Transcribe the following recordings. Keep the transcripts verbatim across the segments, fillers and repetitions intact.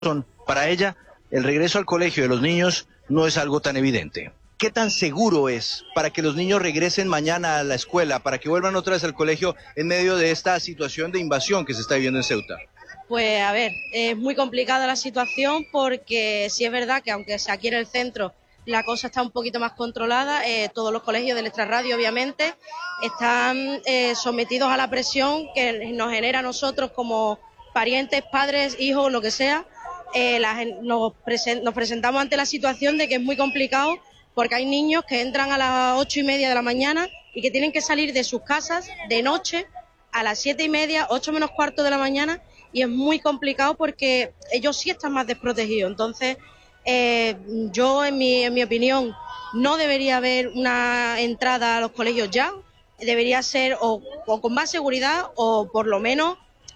son, para ella, el regreso al colegio de los niños no es algo tan evidente. ¿Qué tan seguro es para que los niños regresen mañana a la escuela, para que vuelvan otra vez al colegio en medio de esta situación de invasión que se está viviendo en Ceuta? Pues a ver, es muy complicada la situación porque sí es verdad que aunque aquí en el centro la cosa está un poquito más controlada, eh, todos los colegios del extrarradio obviamente están eh, sometidos a la presión que nos genera a nosotros como parientes, padres, hijos, lo que sea. Eh, la, nos, presen, nos presentamos ante la situación de que es muy complicado porque hay niños que entran a las ocho y media de la mañana y que tienen que salir de sus casas de noche a las siete y media, ocho menos cuarto de la mañana, y es muy complicado porque ellos sí están más desprotegidos. Entonces, eh, yo en mi, en mi opinión no debería haber una entrada a los colegios ya, debería ser o, o con más seguridad o por lo menos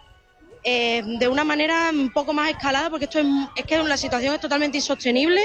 eh, de una manera un poco más escalada, porque esto es, es que la situación es totalmente insostenible.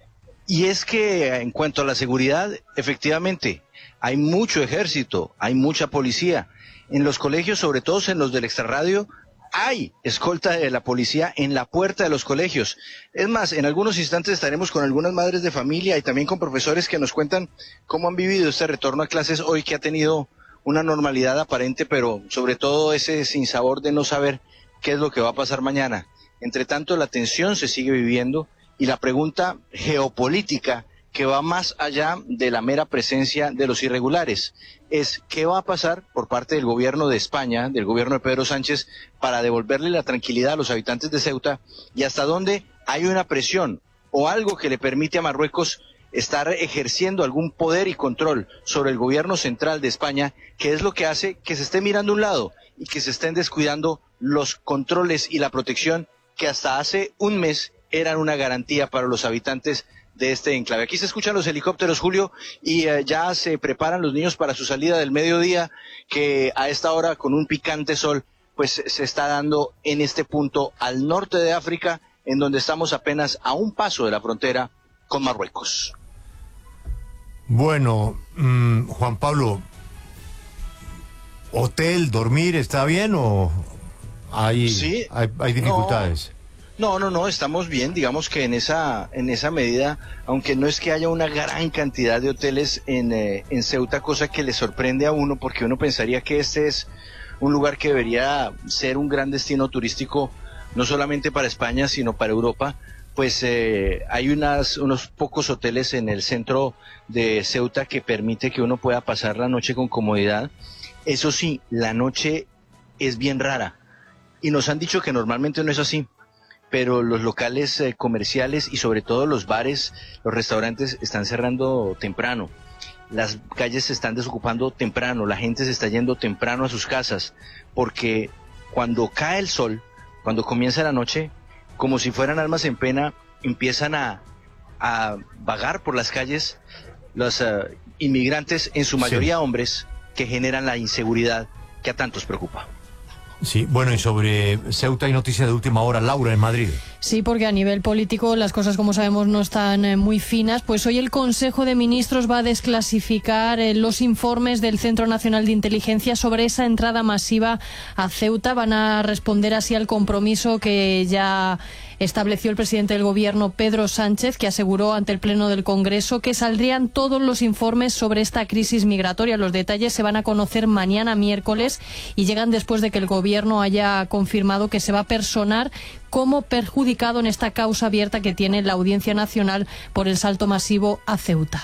Y es que en cuanto a la seguridad, efectivamente, hay mucho ejército, hay mucha policía. En los colegios, sobre todo en los del extrarradio, hay escolta de la policía en la puerta de los colegios. Es más, en algunos instantes estaremos con algunas madres de familia y también con profesores que nos cuentan cómo han vivido este retorno a clases hoy, que ha tenido una normalidad aparente, pero sobre todo ese sinsabor de no saber qué es lo que va a pasar mañana. Entre tanto, la tensión se sigue viviendo y la pregunta geopolítica, que va más allá de la mera presencia de los irregulares, es qué va a pasar por parte del gobierno de España, del gobierno de Pedro Sánchez, para devolverle la tranquilidad a los habitantes de Ceuta, y hasta dónde hay una presión o algo que le permite a Marruecos estar ejerciendo algún poder y control sobre el gobierno central de España, que es lo que hace que se esté mirando a un lado y que se estén descuidando los controles y la protección que hasta hace un mes eran una garantía para los habitantes de este enclave. Aquí se escuchan los helicópteros, Julio, y eh, ya se preparan los niños para su salida del mediodía, que a esta hora, con un picante sol, pues se está dando en este punto al norte de África, en donde estamos apenas a un paso de la frontera con Marruecos. Bueno, mmm, Juan Pablo, ¿hotel, dormir, está bien o hay, sí, hay, hay dificultades? No. No, no, no, estamos bien, digamos que en esa en esa medida, aunque no es que haya una gran cantidad de hoteles en, eh, en Ceuta, cosa que le sorprende a uno, porque uno pensaría que este es un lugar que debería ser un gran destino turístico, no solamente para España, sino para Europa. Pues eh, hay unas, unos pocos hoteles en el centro de Ceuta que permite que uno pueda pasar la noche con comodidad. Eso sí, la noche es bien rara, y nos han dicho que normalmente no es así, pero los locales eh, comerciales y sobre todo los bares, los restaurantes están cerrando temprano, las calles se están desocupando temprano, la gente se está yendo temprano a sus casas, porque cuando cae el sol, cuando comienza la noche, como si fueran almas en pena, empiezan a, a vagar por las calles los uh, inmigrantes, en su mayoría sí. hombres, que generan la inseguridad que a tantos preocupa. Sí, bueno, y sobre Ceuta hay noticia de última hora, Laura, en Madrid. Sí, porque a nivel político las cosas, como sabemos, no están eh, muy finas. Pues hoy el Consejo de Ministros va a desclasificar eh, los informes del Centro Nacional de Inteligencia sobre esa entrada masiva a Ceuta. Van a responder así al compromiso que ya estableció el presidente del Gobierno, Pedro Sánchez, que aseguró ante el Pleno del Congreso que saldrían todos los informes sobre esta crisis migratoria. Los detalles se van a conocer mañana miércoles y llegan después de que el Gobierno haya confirmado que se va a personar como perjudicado en esta causa abierta que tiene la Audiencia Nacional por el salto masivo a Ceuta.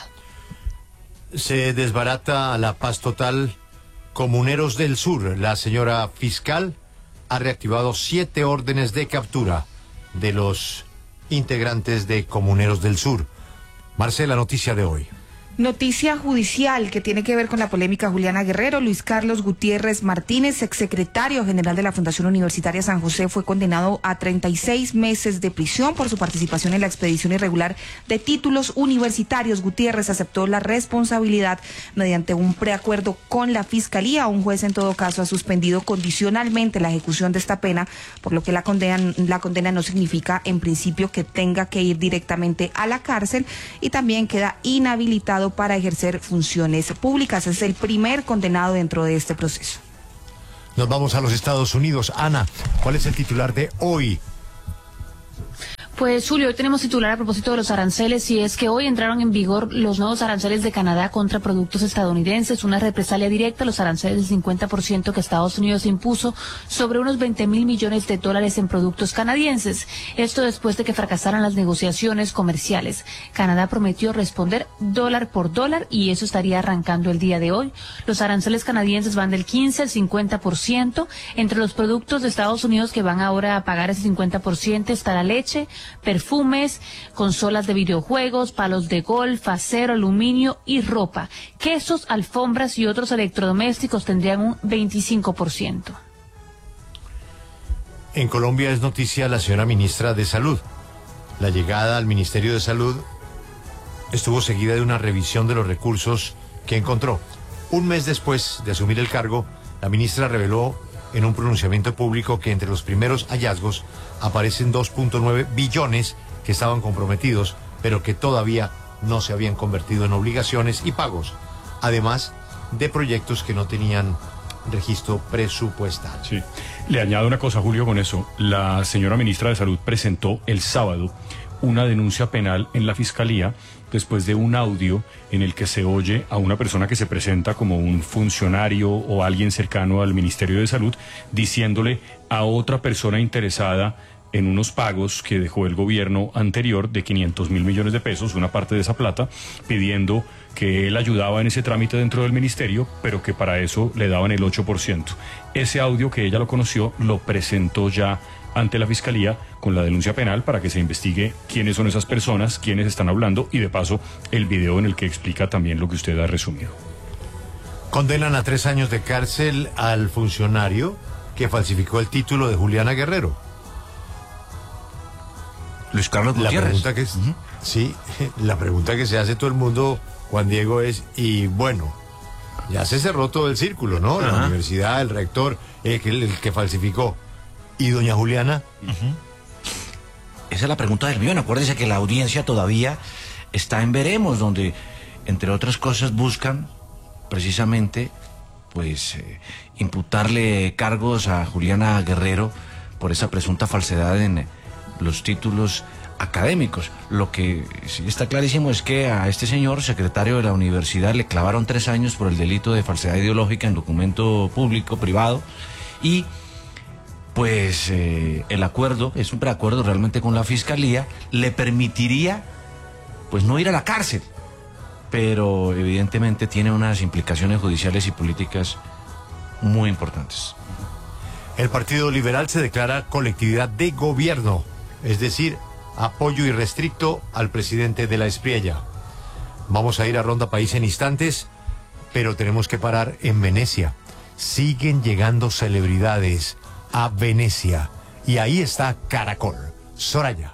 Se desbarata la paz total. Comuneros del Sur. La señora fiscal ha reactivado siete órdenes de captura de los integrantes de Comuneros del Sur. Marcela, noticia de hoy. Noticia judicial que tiene que ver con la polémica Juliana Guerrero. Luis Carlos Gutiérrez Martínez, exsecretario general de la Fundación Universitaria San José, fue condenado a treinta y seis meses de prisión por su participación en la expedición irregular de títulos universitarios. Gutiérrez aceptó la responsabilidad mediante un preacuerdo con la Fiscalía. Un juez, en todo caso, ha suspendido condicionalmente la ejecución de esta pena, por lo que la condena, la condena no significa en principio que tenga que ir directamente a la cárcel, y también queda inhabilitado para ejercer funciones públicas. Es el primer condenado dentro de este proceso. Nos vamos a los Estados Unidos. Ana, ¿cuál es el titular de hoy? Pues Julio, hoy tenemos titular a propósito de los aranceles y es que hoy entraron en vigor los nuevos aranceles de Canadá contra productos estadounidenses, una represalia directa a los aranceles del cincuenta por ciento que Estados Unidos impuso sobre unos veinte mil millones de dólares en productos canadienses. Esto después de que fracasaran las negociaciones comerciales. Canadá prometió responder dólar por dólar y eso estaría arrancando el día de hoy. Los aranceles canadienses van del quince al cincuenta por ciento. Entre los productos de Estados Unidos que van ahora a pagar ese cincuenta por ciento está la leche, perfumes, consolas de videojuegos, palos de golf, acero, aluminio y ropa. Quesos, alfombras y otros electrodomésticos tendrían un veinticinco por ciento. En Colombia es noticia la señora ministra de Salud. La llegada al Ministerio de Salud estuvo seguida de una revisión de los recursos que encontró. Un mes después de asumir el cargo, la ministra reveló en un pronunciamiento público que entre los primeros hallazgos aparecen dos punto nueve billones que estaban comprometidos, pero que todavía no se habían convertido en obligaciones y pagos, además de proyectos que no tenían registro presupuestal. Sí, le añado una cosa, Julio, con eso. La señora ministra de Salud presentó el sábado una denuncia penal en la Fiscalía después de un audio en el que se oye a una persona que se presenta como un funcionario o alguien cercano al Ministerio de Salud diciéndole a otra persona interesada en unos pagos que dejó el gobierno anterior de quinientos mil millones de pesos, una parte de esa plata, pidiendo que él ayudaba en ese trámite dentro del ministerio, pero que para eso le daban el ocho por ciento. Ese audio, que ella lo conoció, lo presentó ya ante la Fiscalía con la denuncia penal para que se investigue quiénes son esas personas, quiénes están hablando y de paso el video en el que explica también lo que usted ha resumido. Condenan a tres años de cárcel al funcionario que falsificó el título de Juliana Guerrero. Luis Carlos Gutiérrez. La pregunta que, uh-huh. sí, la pregunta que se hace todo el mundo, Juan Diego, es, y bueno, ya se cerró todo el círculo, ¿no? La uh-huh. universidad, el rector, el que, el que falsificó. ¿Y doña Juliana? Uh-huh. Esa es la pregunta del millón. Acuérdese que la audiencia todavía está en veremos, donde, entre otras cosas, buscan precisamente, pues, eh, imputarle cargos a Juliana Guerrero por esa presunta falsedad en eh, los títulos académicos. Lo que sí está clarísimo es que a este señor, secretario de la universidad, le clavaron tres años por el delito de falsedad ideológica en documento público, privado, y pues eh, el acuerdo, es un preacuerdo realmente con la Fiscalía, le permitiría pues no ir a la cárcel, pero evidentemente tiene unas implicaciones judiciales y políticas muy importantes. El Partido Liberal se declara colectividad de gobierno, es decir, apoyo irrestricto al presidente de la Espriella. Vamos a ir a Ronda País en instantes, pero tenemos que parar en Venecia. Siguen llegando celebridades a Venecia y ahí está Caracol. Soraya.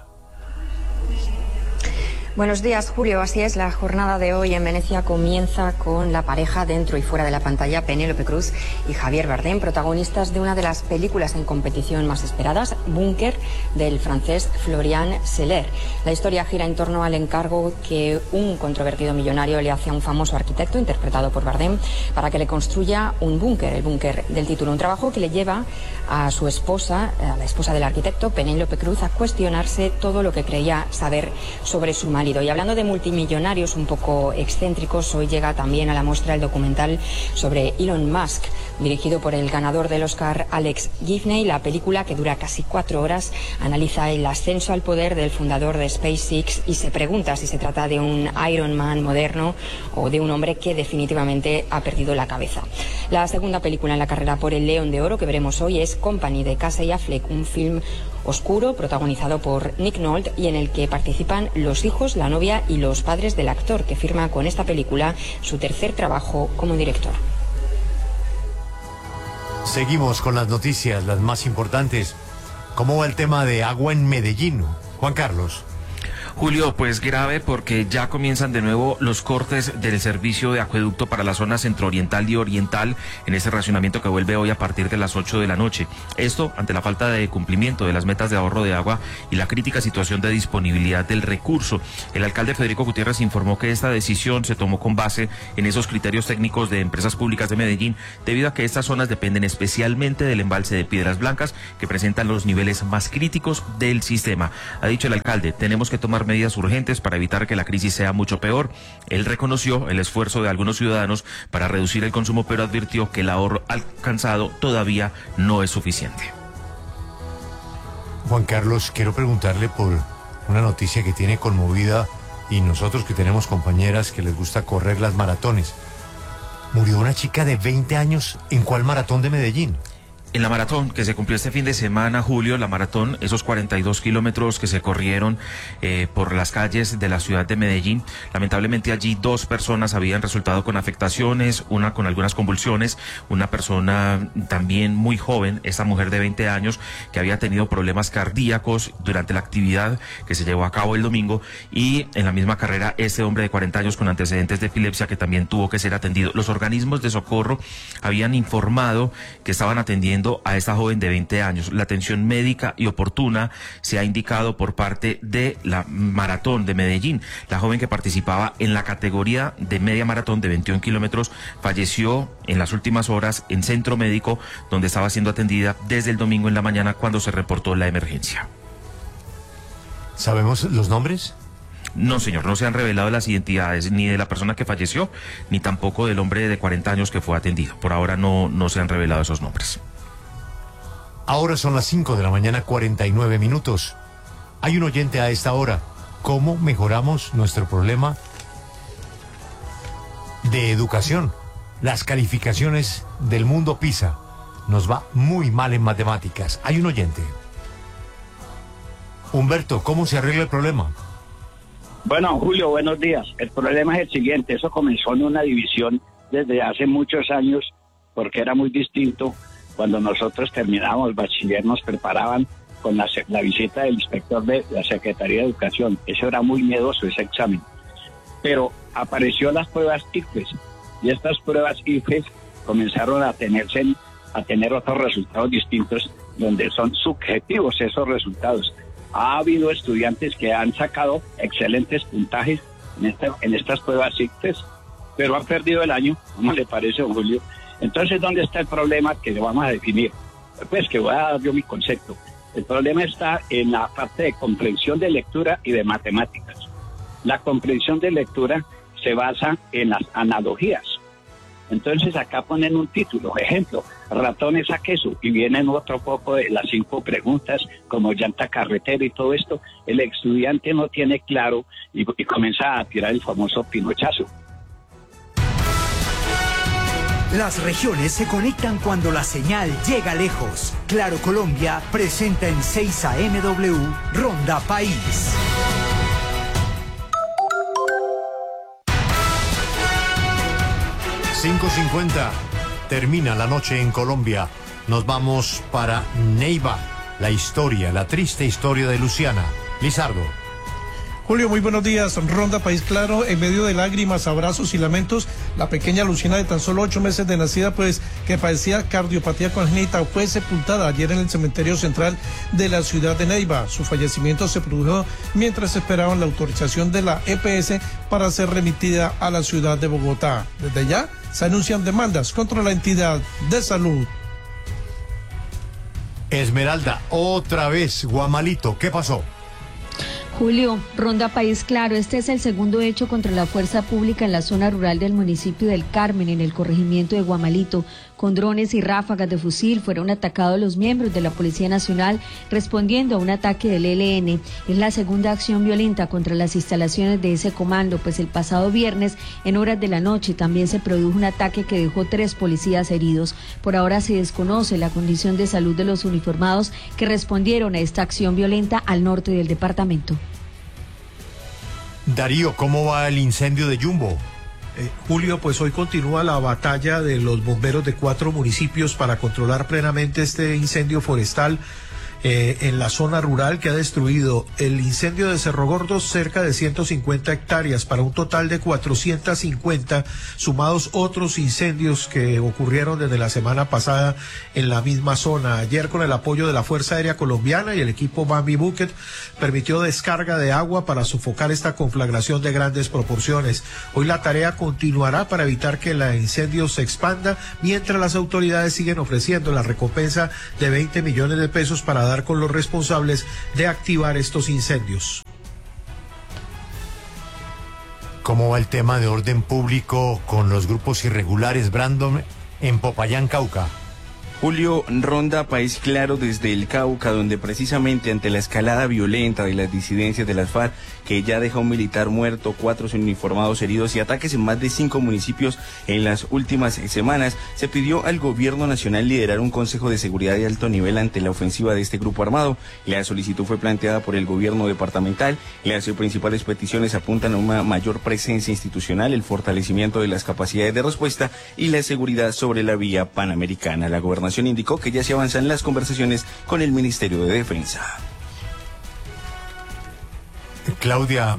Buenos días, Julio. Así es, la jornada de hoy en Venecia comienza con la pareja dentro y fuera de la pantalla, Penélope Cruz y Javier Bardem, protagonistas de una de las películas en competición más esperadas, Búnker, del francés Florian Seller. La historia gira en torno al encargo que un controvertido millonario le hace a un famoso arquitecto, interpretado por Bardem, para que le construya un búnker, el búnker del título, un trabajo que le lleva a su esposa, a la esposa del arquitecto, Penélope Cruz, a cuestionarse todo lo que creía saber sobre su marido. Y hablando de multimillonarios un poco excéntricos, hoy llega también a la muestra el documental sobre Elon Musk, dirigido por el ganador del Oscar Alex Gibney. La película, que dura casi cuatro horas, analiza el ascenso al poder del fundador de SpaceX y se pregunta si se trata de un Iron Man moderno o de un hombre que definitivamente ha perdido la cabeza. La segunda película en la carrera por el León de Oro que veremos hoy es Company, de Casey Affleck, un film oscuro protagonizado por Nick Nolte y en el que participan los hijos, la novia y los padres del actor, que firma con esta película su tercer trabajo como director. Seguimos con las noticias, las más importantes. ¿Cómo va el tema de agua en Medellín? Juan Carlos. Julio, pues grave porque ya comienzan de nuevo los cortes del servicio de acueducto para la zona centrooriental y oriental en este racionamiento que vuelve hoy a partir de las ocho de la noche. Esto ante la falta de cumplimiento de las metas de ahorro de agua y la crítica situación de disponibilidad del recurso. El alcalde Federico Gutiérrez informó que esta decisión se tomó con base en esos criterios técnicos de Empresas Públicas de Medellín, debido a que estas zonas dependen especialmente del embalse de Piedras Blancas, que presentan los niveles más críticos del sistema. Ha dicho el alcalde, tenemos que tomar medidas urgentes para evitar que la crisis sea mucho peor. Él reconoció el esfuerzo de algunos ciudadanos para reducir el consumo, pero advirtió que el ahorro alcanzado todavía no es suficiente. Juan Carlos, quiero preguntarle por una noticia que tiene conmovida, y nosotros que tenemos compañeras que les gusta correr las maratones. Murió una chica de veinte años, ¿en cuál maratón de Medellín? En la maratón que se cumplió este fin de semana, Julio, la maratón, esos cuarenta y dos kilómetros que se corrieron eh, por las calles de la ciudad de Medellín, lamentablemente allí dos personas habían resultado con afectaciones, una con algunas convulsiones, una persona también muy joven, esta mujer de veinte años, que había tenido problemas cardíacos durante la actividad que se llevó a cabo el domingo, y en la misma carrera este hombre de cuarenta años con antecedentes de epilepsia que también tuvo que ser atendido. Los organismos de socorro habían informado que estaban atendiendo a esta joven de veinte años. La atención médica y oportuna se ha indicado por parte de la maratón de Medellín. La joven que participaba en la categoría de media maratón de veintiún kilómetros falleció en las últimas horas en centro médico, donde estaba siendo atendida desde el domingo en la mañana cuando se reportó la emergencia. ¿Sabemos los nombres? No, señor, no se han revelado las identidades ni de la persona que falleció, ni tampoco del hombre de cuarenta años que fue atendido. Por ahora no, no se han revelado esos nombres. Ahora son las cinco de la mañana, cuarenta y nueve minutos. Hay un oyente a esta hora. ¿Cómo mejoramos nuestro problema de educación? Las calificaciones del mundo PISA. Nos va muy mal en matemáticas. Hay un oyente. Humberto, ¿cómo se arregla el problema? Bueno, Julio, buenos días. El problema es el siguiente. Eso comenzó en una división desde hace muchos años, porque era muy distinto. Cuando nosotros terminábamos bachiller nos preparaban con la, la visita del inspector de la Secretaría de Educación. Eso era muy miedoso, ese examen. Pero apareció las pruebas I C F E S, y estas pruebas I C F E S comenzaron a tenerse, a tener otros resultados distintos, donde son subjetivos esos resultados. Ha habido estudiantes que han sacado excelentes puntajes en, esta, en estas pruebas I C F E S, pero han perdido el año. ¿Cómo le parece, Julio? Entonces, ¿dónde está el problema que le vamos a definir? Pues que voy a dar yo mi concepto. El problema está en la parte de comprensión de lectura y de matemáticas. La comprensión de lectura se basa en las analogías. Entonces, acá ponen un título, ejemplo, ratones a queso, y vienen otro poco de las cinco preguntas, como llanta carretera y todo esto. El estudiante no tiene claro y, y comienza a tirar el famoso pinochazo. Las regiones se conectan cuando la señal llega lejos. Claro Colombia presenta en seis A M W Ronda País. cinco cincuenta. Termina la noche en Colombia. Nos vamos para Neiva. La historia, la triste historia de Luciana. Lizardo. Julio, muy buenos días. Ronda País Claro, en medio de lágrimas, abrazos y lamentos, la pequeña Luciana de tan solo ocho meses de nacida, pues que padecía cardiopatía congénita, fue sepultada ayer en el cementerio central de la ciudad de Neiva. Su fallecimiento se produjo mientras esperaban la autorización de la E P S para ser remitida a la ciudad de Bogotá. Desde ya se anuncian demandas contra la entidad de salud. Esmeralda, otra vez, Guamalito, ¿qué pasó? Julio, Ronda País Claro, este es el segundo hecho contra la fuerza pública en la zona rural del municipio del Carmen, en el corregimiento de Guamalito. Con drones y ráfagas de fusil fueron atacados los miembros de la Policía Nacional respondiendo a un ataque del E L N. Es la segunda acción violenta contra las instalaciones de ese comando, pues el pasado viernes, en horas de la noche, también se produjo un ataque que dejó tres policías heridos. Por ahora se desconoce la condición de salud de los uniformados que respondieron a esta acción violenta al norte del departamento. Darío, ¿cómo va el incendio de Jumbo? Eh, Julio, pues hoy continúa la batalla de los bomberos de cuatro municipios para controlar plenamente este incendio forestal eh, en la zona rural que ha destruido el incendio de Cerro Gordo cerca de ciento cincuenta hectáreas para un total de cuatrocientos cincuenta, sumados otros incendios que ocurrieron desde la semana pasada en la misma zona. Ayer, con el apoyo de la Fuerza Aérea Colombiana y el equipo Bambi Bucket, permitió descarga de agua para sofocar esta conflagración de grandes proporciones. Hoy la tarea continuará para evitar que el incendio se expanda, mientras las autoridades siguen ofreciendo la recompensa de veinte millones de pesos para dar con los responsables de activar estos incendios. ¿Cómo va el tema de orden público con los grupos irregulares, Brandon, en Popayán, Cauca? Julio, ronda País Claro desde el Cauca, donde precisamente ante la escalada violenta de las disidencias de las FARC, que ya deja un militar muerto, cuatro uniformados heridos y ataques en más de cinco municipios en las últimas semanas, se pidió al gobierno nacional liderar un consejo de seguridad de alto nivel ante la ofensiva de este grupo armado. La solicitud fue planteada por el gobierno departamental. Las principales peticiones apuntan a una mayor presencia institucional, el fortalecimiento de las capacidades de respuesta y la seguridad sobre la vía panamericana. La gobernación indicó que ya se avanzan las conversaciones con el Ministerio de Defensa. Claudia,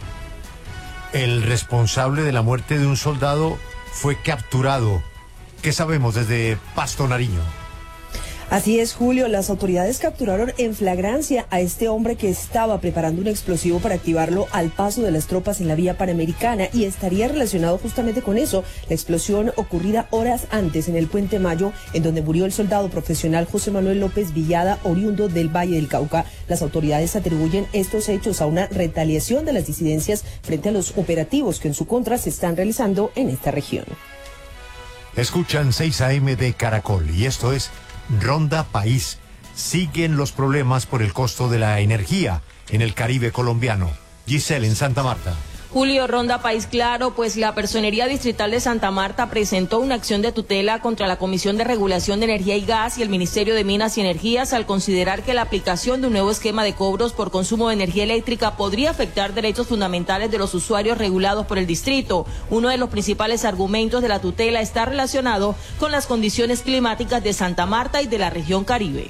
el responsable de la muerte de un soldado fue capturado. ¿Qué sabemos desde Pasto, Nariño? Así es, Julio, las autoridades capturaron en flagrancia a este hombre que estaba preparando un explosivo para activarlo al paso de las tropas en la vía panamericana, y estaría relacionado justamente con eso, la explosión ocurrida horas antes en el Puente Mayo, en donde murió el soldado profesional José Manuel López Villada, oriundo del Valle del Cauca. Las autoridades atribuyen estos hechos a una retaliación de las disidencias frente a los operativos que en su contra se están realizando en esta región. Escuchan seis A M de Caracol y esto es Ronda País. Siguen los problemas por el costo de la energía en el Caribe colombiano. Giselle, en Santa Marta. Julio, Ronda País Claro, pues la Personería Distrital de Santa Marta presentó una acción de tutela contra la Comisión de Regulación de Energía y Gas y el Ministerio de Minas y Energías al considerar que la aplicación de un nuevo esquema de cobros por consumo de energía eléctrica podría afectar derechos fundamentales de los usuarios regulados por el distrito. Uno de los principales argumentos de la tutela está relacionado con las condiciones climáticas de Santa Marta y de la región Caribe.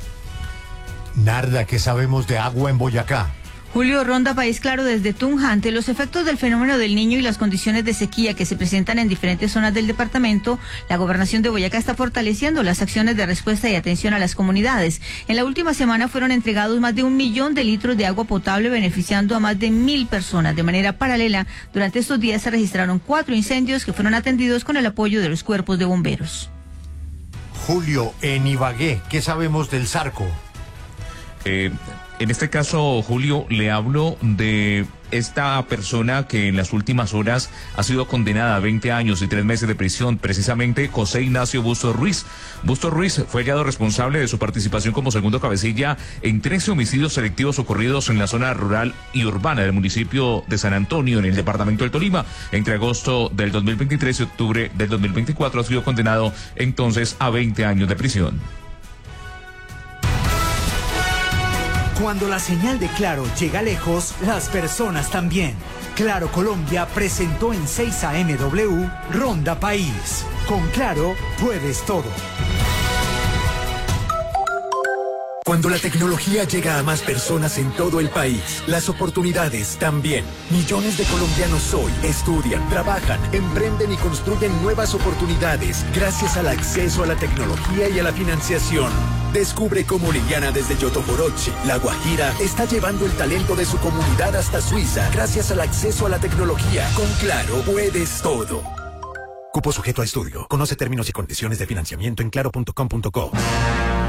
Narda, ¿qué sabemos de agua en Boyacá? Julio, Ronda País Claro desde Tunja. Ante los efectos del fenómeno del Niño y las condiciones de sequía que se presentan en diferentes zonas del departamento, la gobernación de Boyacá está fortaleciendo las acciones de respuesta y atención a las comunidades. En la última semana fueron entregados más de un millón de litros de agua potable, beneficiando a más de mil personas. De manera paralela, durante estos días se registraron cuatro incendios que fueron atendidos con el apoyo de los cuerpos de bomberos. Julio, en Ibagué, ¿qué sabemos del Zarco? Eh... En este caso, Julio, le hablo de esta persona que en las últimas horas ha sido condenada a veinte años y tres meses de prisión, precisamente José Ignacio Bustos Ruiz. Bustos Ruiz fue hallado responsable de su participación como segundo cabecilla en trece homicidios selectivos ocurridos en la zona rural y urbana del municipio de San Antonio, en el departamento del Tolima. Entre agosto del dos mil veintitrés y octubre del dos mil veinticuatro ha sido condenado entonces a veinte años de prisión. Cuando la señal de Claro llega lejos, las personas también. Claro Colombia presentó en seis A M W Ronda País. Con Claro puedes todo. Cuando la tecnología llega a más personas en todo el país, las oportunidades también. Millones de colombianos hoy estudian, trabajan, emprenden y construyen nuevas oportunidades gracias al acceso a la tecnología y a la financiación. Descubre cómo Liliana desde Yotoboroche, La Guajira, está llevando el talento de su comunidad hasta Suiza gracias al acceso a la tecnología. Con Claro puedes todo. Cupo sujeto a estudio. Conoce términos y condiciones de financiamiento en claro punto com punto co.